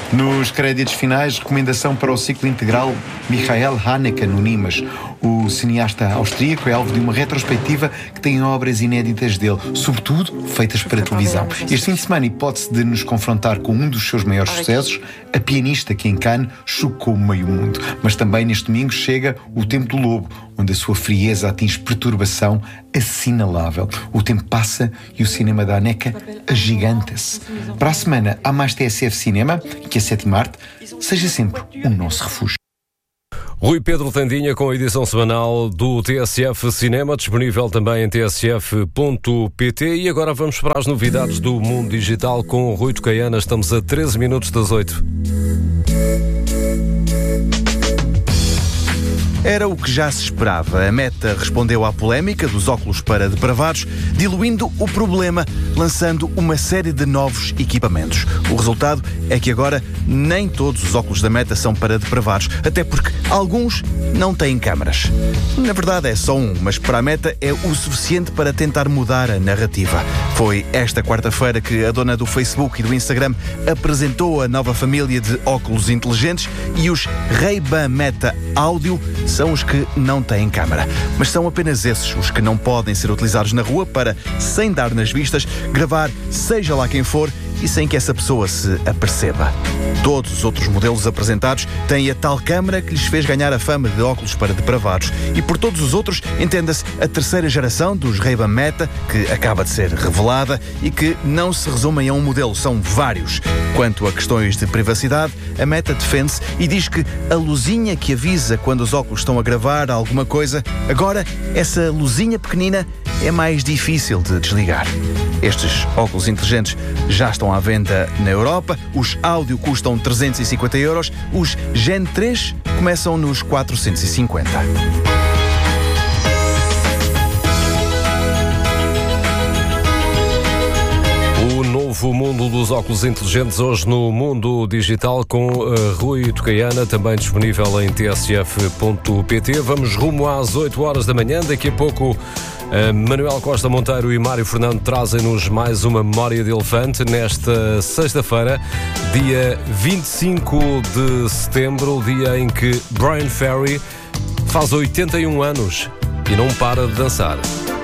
Nos créditos finais, recomendação para o ciclo integral Michael Haneke no Nimas. O cineasta austríaco é alvo de uma retrospectiva que tem obras inéditas dele, sobretudo feitas para televisão. Este fim de semana, hipótese de nos confrontar com um dos seus maiores sucessos, A Pianista, que em Cannes chocou meio mundo. Mas também neste domingo chega O Tempo do Lobo, onde a sua frieza atinge perturbação assinalável. O tempo passa e o cinema da Haneke agiganta-se. Para a semana há mais TSF Cinema, que a Sétima Arte seja sempre o nosso refúgio. Rui Pedro Tendinha com a edição semanal do TSF Cinema, disponível também em tsf.pt. E agora vamos para as novidades do mundo digital com o Rui Tocaiana. Estamos a 13 minutos das 8. Era o que já se esperava. A Meta respondeu à polémica dos óculos para depravados, diluindo o problema, lançando uma série de novos equipamentos. O resultado é que agora nem todos os óculos da Meta são para depravados, até porque alguns não têm câmaras. Na verdade é só um, mas para a Meta é o suficiente para tentar mudar a narrativa. Foi esta quarta-feira que a dona do Facebook e do Instagram apresentou a nova família de óculos inteligentes e os Ray-Ban Meta Audio são os que não têm câmara. Mas são apenas esses os que não podem ser utilizados na rua para, sem dar nas vistas, gravar seja lá quem for e sem que essa pessoa se aperceba. Todos os outros modelos apresentados têm a tal câmara que lhes fez ganhar a fama de óculos para depravados. E por todos os outros, entenda-se a terceira geração dos Ray-Ban Meta, que acaba de ser revelada e que não se resumem a um modelo, são vários. Quanto a questões de privacidade, a Meta defende-se e diz que a luzinha que avisa quando os óculos estão a gravar alguma coisa, agora essa luzinha pequenina é mais difícil de desligar. Estes óculos inteligentes já estão à venda na Europa. Os áudio custam 350 €, os Gen 3 começam nos 450. O novo mundo dos óculos inteligentes hoje no Mundo Digital com Rui Tocaiana, também disponível em tsf.pt. Vamos rumo às 8 horas da manhã. Daqui a pouco Manuel Costa Monteiro e Mário Fernando trazem-nos mais uma memória de elefante nesta sexta-feira, dia 25 de setembro, o dia em que Bryan Ferry faz 81 anos e não para de dançar.